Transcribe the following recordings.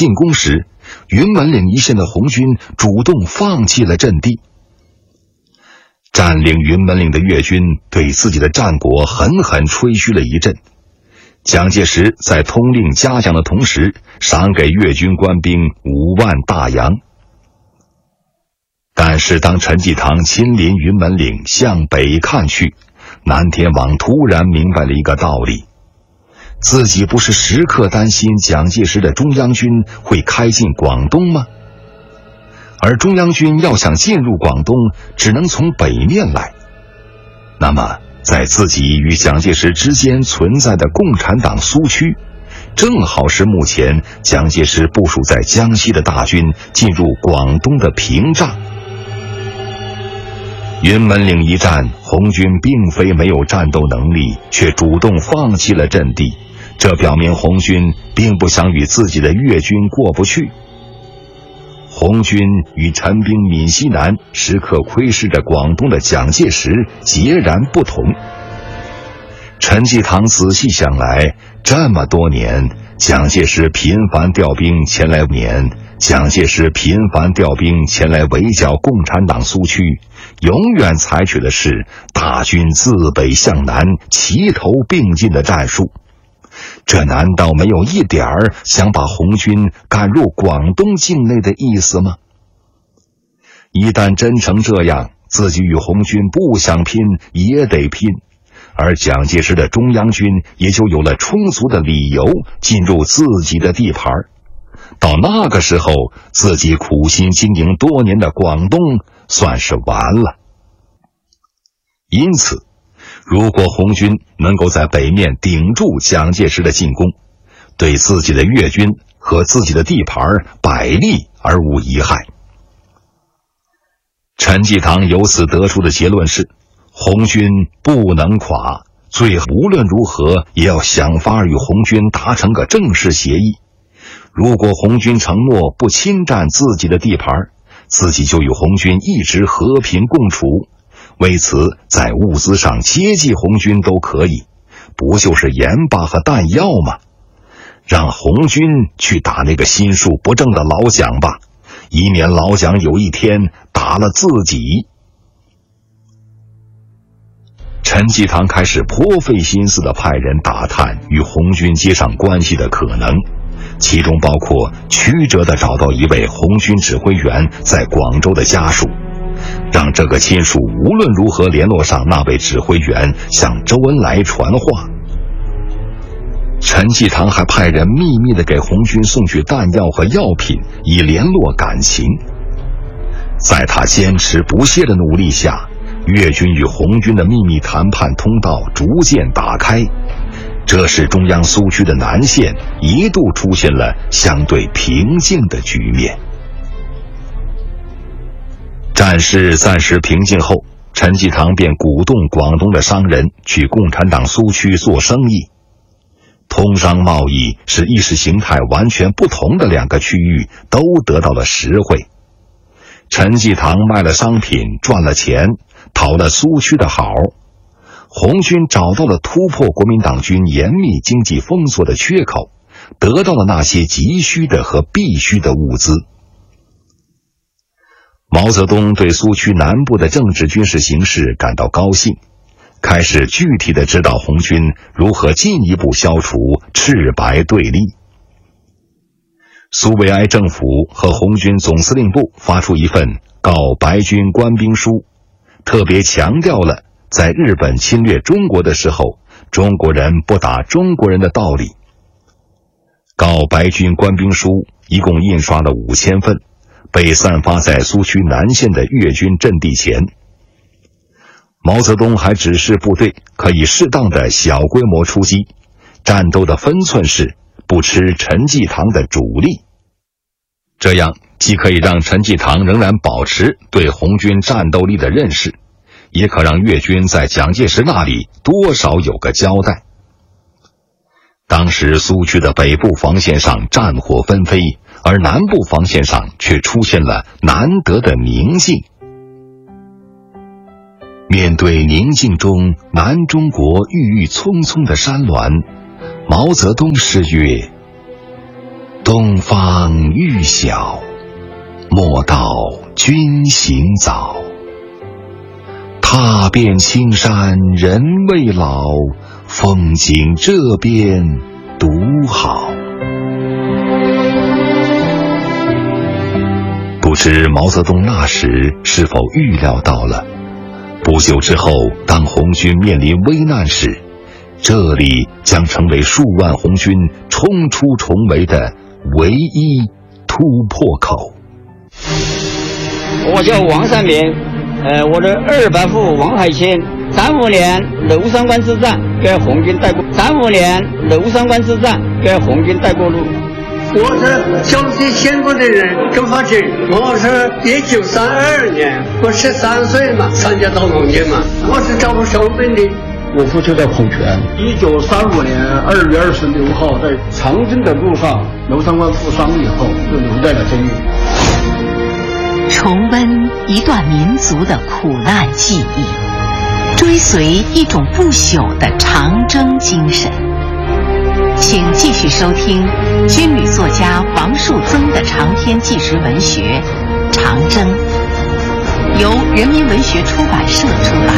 进攻时，云门岭一线的红军主动放弃了阵地。占领云门岭的越军对自己的战果狠狠吹嘘了一阵。蒋介石在通令嘉奖的同时，赏给越军官兵5万大洋。但是当陈济棠亲临云门岭向北看去，南天王突然明白了一个道理：自己不是时刻担心蒋介石的中央军会开进广东吗？而中央军要想进入广东，只能从北面来。那么在自己与蒋介石之间存在的共产党苏区，正好是目前蒋介石部署在江西的大军进入广东的屏障。云门岭一战，红军并非没有战斗能力，却主动放弃了阵地，这表明红军并不想与自己的越军过不去。红军与陈兵闽西南时刻窥视着广东的蒋介石截然不同。陈济棠仔细想来，这么多年，蒋介石频繁调兵前来围剿共产党苏区，永远采取的是大军自北向南齐头并进的战术。这难道没有一点儿想把红军赶入广东境内的意思吗？一旦真成这样，自己与红军不想拼也得拼，而蒋介石的中央军也就有了充足的理由进入自己的地盘。到那个时候，自己苦心经营多年的广东算是完了。因此，如果红军能够在北面顶住蒋介石的进攻，对自己的越军和自己的地盘百利而无一害。陈济棠由此得出的结论是，红军不能垮，最后无论如何也要想法与红军达成个正式协议。如果红军承诺不侵占自己的地盘，自己就与红军一直和平共处，为此在物资上接济红军都可以，不就是盐巴和弹药吗？让红军去打那个心术不正的老蒋吧，以免老蒋有一天打了自己。陈济棠开始颇费心思地派人打探与红军接上关系的可能，其中包括曲折地找到一位红军指挥员在广州的家属，让这个亲属无论如何联络上那位指挥员，向周恩来传话。陈济棠还派人秘密地给红军送去弹药和药品，以联络感情。在他坚持不懈的努力下，越军与红军的秘密谈判通道逐渐打开，这使中央苏区的南线一度出现了相对平静的局面。战事暂时平静后，陈济棠便鼓动广东的商人去共产党苏区做生意。通商贸易使意识形态完全不同的两个区域都得到了实惠。陈济棠卖了商品赚了钱，讨了苏区的好，红军找到了突破国民党军严密经济封锁的缺口，得到了那些急需的和必须的物资。毛泽东对苏区南部的政治军事形势感到高兴，开始具体地指导红军如何进一步消除赤白对立。苏维埃政府和红军总司令部发出一份告白军官兵书，特别强调了在日本侵略中国的时候，中国人不打中国人的道理。告白军官兵书一共印刷了5000份，被散发在苏区南线的越军阵地前。毛泽东还指示部队可以适当的小规模出击，战斗的分寸是不吃陈济棠的主力。这样既可以让陈济棠仍然保持对红军战斗力的认识，也可让越军在蒋介石那里多少有个交代。当时苏区的北部防线上战火纷飞，而南部防线上却出现了难得的宁静。面对宁静中南中国郁郁葱葱的山峦，毛泽东诗曰： 东方欲晓，莫道君行早。踏遍青山人未老，风景这边独好。不知毛泽东那时是否预料到了，不久之后，当红军面临危难时，这里将成为数万红军冲出重围的唯一突破口。 我叫王善民，我的二伯父王海清，35年娄山关之战给红军带过，35年娄山关之战给红军带过路。 我是江西新竹的人，周发清。我是1932年，我13岁嘛，参加到红军嘛。我是招入小兵的。 我父亲叫孔全。1935年2月26号，在长征的路上，娄山关负伤以后，就留在了监狱。 重温一段民族的苦难记忆，追随一种不朽的长征精神。请继续收听军旅作家王树增的长篇纪实文学《长征》，由人民文学出版社出版。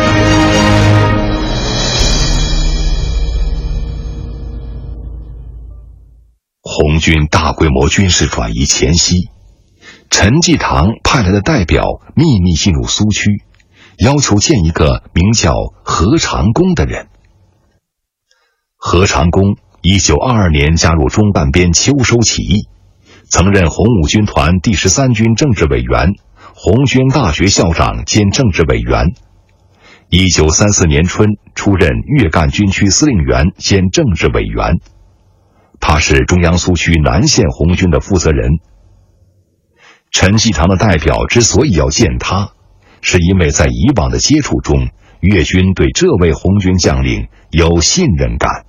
红军大规模军事转移前夕，陈济棠派来的代表秘密进入苏区，要求见一个名叫何长工的人。何长工1922年加入中半边秋收起义，曾任红五军团第13军政治委员、红军大学校长兼政治委员。1934年春出任粤赣军区司令员兼政治委员。他是中央苏区南线红军的负责人。陈济棠的代表之所以要见他，是因为在以往的接触中，粤军对这位红军将领有信任感。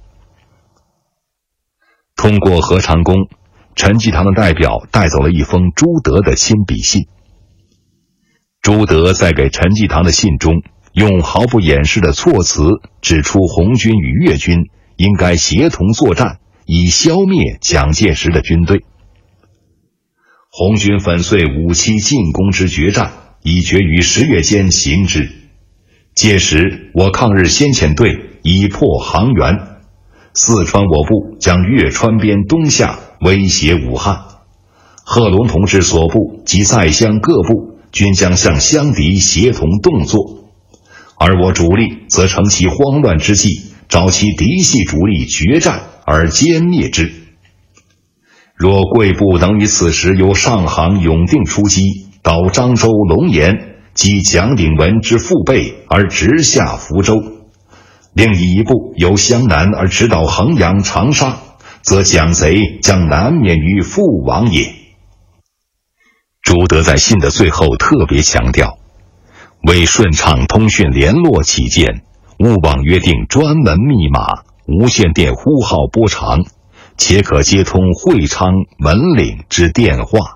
通过何长工，陈济棠的代表带走了一封朱德的亲笔信。朱德在给陈济棠的信中，用毫不掩饰的措辞指出红军与粤军应该协同作战，以消灭蒋介石的军队。红军粉碎5期进攻之决战已决于10月间行之，届时我抗日先遣队已破杭源，四川我部将越川边东下，威胁武汉。贺龙同志所部及在湘各部均将向湘敌协同动作，而我主力则乘其慌乱之际，找其嫡系主力决战而歼灭之。若贵部能于此时由上杭永定出击，到漳州龙岩击蒋鼎文之父辈而直下福州，另以一部由湘南而直捣衡阳长沙，则蒋贼将难免于覆亡也。朱德在信的最后特别强调，为顺畅通讯联络起见，勿忘约定专门密码，无线电呼号波长，且可接通会昌、文岭之电话。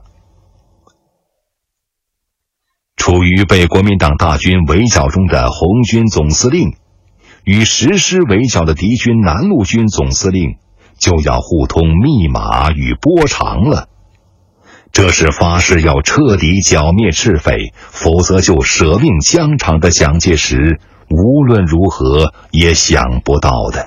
处于被国民党大军围剿中的红军总司令，与实施围剿的敌军南路军总司令，就要互通密码与波长了。这是发誓要彻底剿灭赤匪，否则就舍命疆场的蒋介石无论如何也想不到的。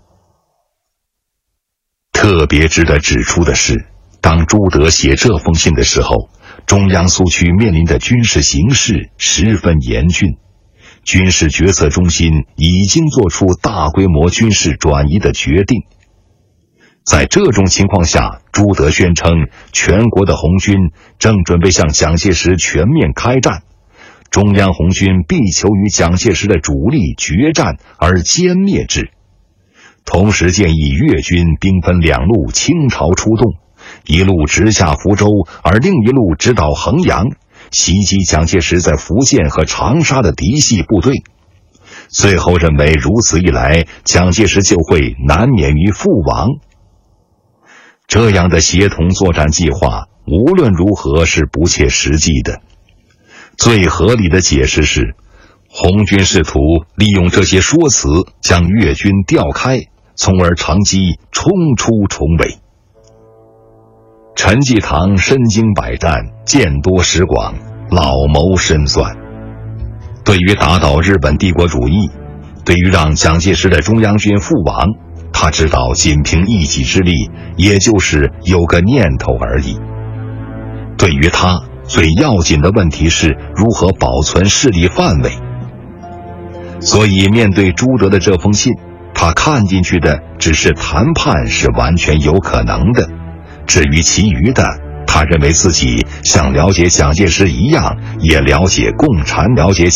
特别值得指出的是，当朱德写这封信的时候，中央苏区面临的军事形势十分严峻，军事决策中心已经做出大规模军事转移的决定。在这种情况下，朱德宣称全国的红军正准备向蒋介石全面开战，中央红军必求与蒋介石的主力决战而歼灭之。同时建议粤军兵分2路倾巢出动，一路直下福州，而另一路直捣衡阳，袭击蒋介石在福建和长沙的嫡系部队。最后认为如此一来，蒋介石就会难免于覆亡。这样的协同作战计划无论如何是不切实际的。最合理的解释是，红军试图利用这些说辞将粤军调开，从而乘机冲出重围。 陈济棠身经百战，见多识广，老谋深算。对于打倒日本帝国主义，对于让蒋介石的中央军覆亡，他知道仅凭一己之力，也就是有个念头而已。对于他，最要紧的问题是如何保存势力范围。所以面对朱德的这封信，他看进去的只是谈判是完全有可能的，至于其余的，他认为自己像了解蒋介石一样，也了解共产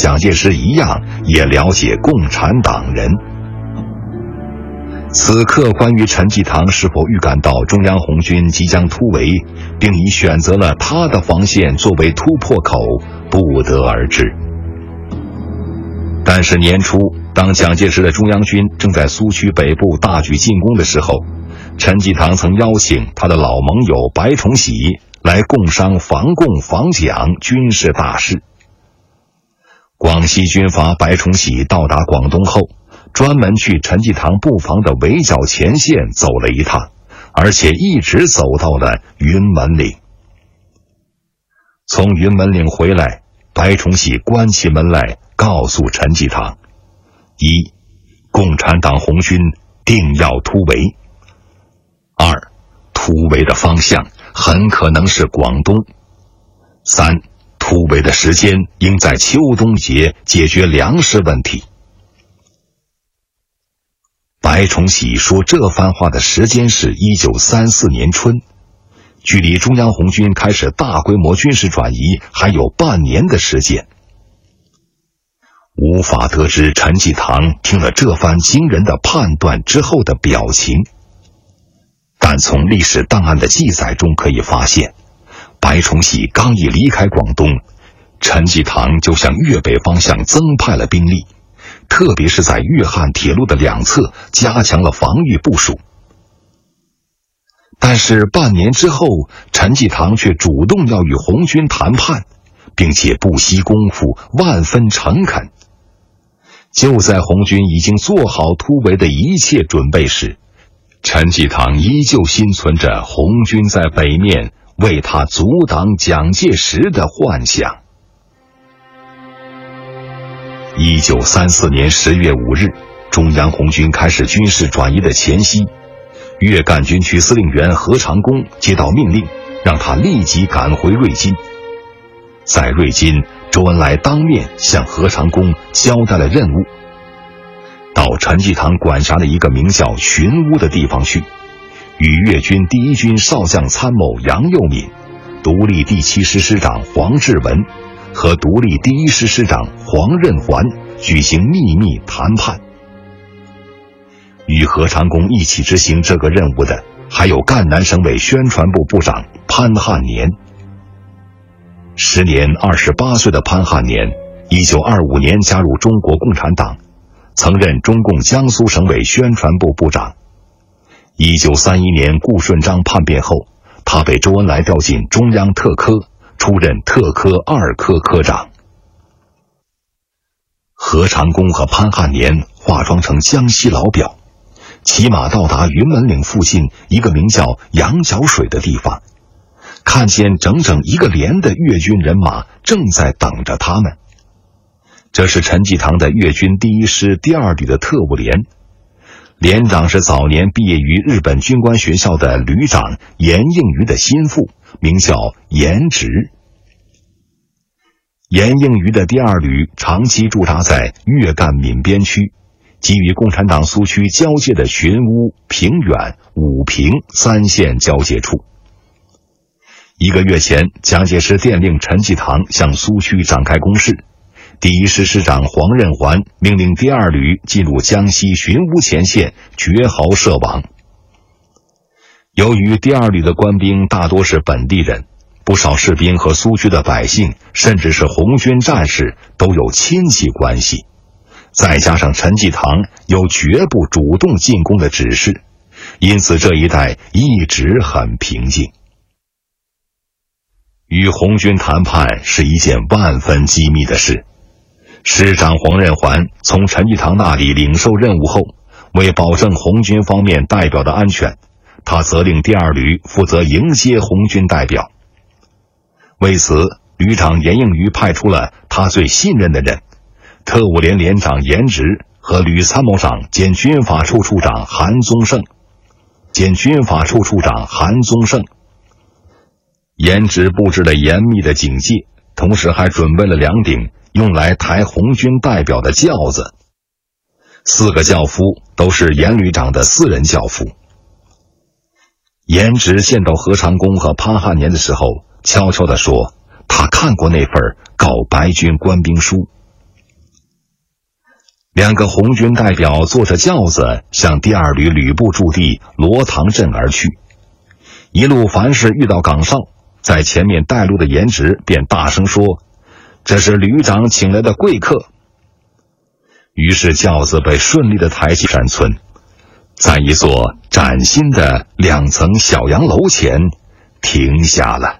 党人。此刻关于陈济棠是否预感到中央红军即将突围，并已选择了他的防线作为突破口，不得而知。但是年初，当蒋介石的中央军正在苏区北部大举进攻的时候，陈济棠曾邀请他的老盟友白崇禧来共商防共防蒋军事大事。广西军阀白崇禧到达广东后，专门去陈济棠布防的围剿前线走了一趟，而且一直走到了云门岭。从云门岭回来，白崇禧关起门来告诉陈济棠：一，共产党红军定要突围；二，突围的方向很可能是广东；三，突围的时间应在秋冬节解决粮食问题。白崇禧说这番话的时间是1934年春，距离中央红军开始大规模军事转移还有半年的时间。无法得知陈济棠听了这番惊人的判断之后的表情，但从历史档案的记载中可以发现，白崇禧刚一离开广东，陈济棠就向粤北方向增派了兵力，特别是在粤汉铁路的两侧加强了防御部署。但是半年之后，陈济棠却主动要与红军谈判，并且不惜功夫，万分诚恳。就在红军已经做好突围的一切准备时，陈济棠依旧心存着红军在北面为他阻挡蒋介石的幻想。1934年10月5日，中央红军开始军事转移的前夕，粤赣军区司令员何长工接到命令，让他立即赶回瑞金。在瑞金，周恩来当面向何长工交代了任务，到陈济棠管辖的一个名叫寻乌的地方去，与粤军第一军少将参谋杨佑敏、独立第7师师长黄志文和独立第1师师长黄任环举行秘密谈判。与何长工一起执行这个任务的还有赣南省委宣传部部长潘汉年。时年28岁的潘汉年1925年加入中国共产党，曾任中共江苏省委宣传部部长。1931年顾顺章叛变后，他被周恩来调进中央特科，出任特科2科科长。何长工和潘汉年化妆成江西老表，骑马到达云门岭附近一个名叫羊角水的地方，看见整整一个连的粤军人马正在等着他们。这是陈济棠的粤军第1师第2旅的特务连，连长是早年毕业于日本军官学校的旅长严应余的心腹，名叫严直。严应余的第2旅长期驻扎在粤赣闽边区，即与共产党苏区交界的寻乌、平远、武平3县交界处。1个月前，蒋介石电令陈济棠向苏区展开攻势，第1师师长黄任环命令第2旅进入江西寻乌前线，绝壕设网。由于第2旅的官兵大多是本地人，不少士兵和苏区的百姓，甚至是红军战士都有亲戚关系，再加上陈济棠有绝不主动进攻的指示，因此这一带一直很平静。与红军谈判是一件万分机密的事。师长黄任环从陈济棠那里领受任务后，为保证红军方面代表的安全， 他责令第二旅负责迎接红军代表。为此，旅长严应余派出了他最信任的人，特务连连长严直和旅参谋长兼军法处处长韩宗盛。严直布置了严密的警戒，同时还准备了2顶用来抬红军代表的轿子。4个轿夫都是严旅长的私人轿夫。严直见到何长工和潘汉年的时候，悄悄地说，他看过那份告白军官兵书。2个红军代表坐着轿子向第二旅旅部驻地罗塘镇而去。一路凡是遇到岗哨，在前面带路的严直便大声说，这是旅长请来的贵客。于是轿子被顺利地抬进山村，在一座崭新的2层小洋楼前停下了。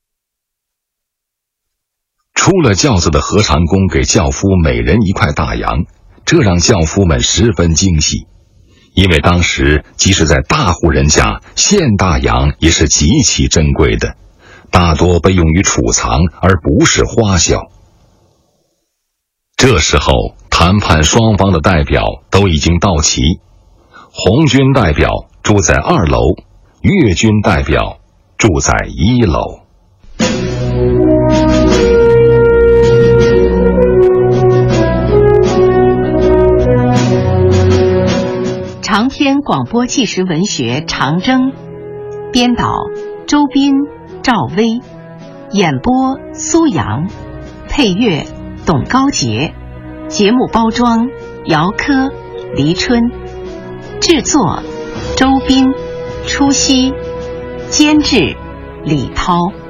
出了轿子的何长工给轿夫每人1块大洋，这让轿夫们十分惊喜，因为当时即使在大户人家，现大洋也是极其珍贵的，大多被用于储藏而不是花销。这时候谈判双方的代表都已经到齐，红军代表住在2楼，粤军代表住在1楼。 长篇广播纪实文学《长征》，编导周斌、赵薇，演播苏阳，配乐董高杰，节目包装姚科、黎春，制作周斌、初熙，监制李涛。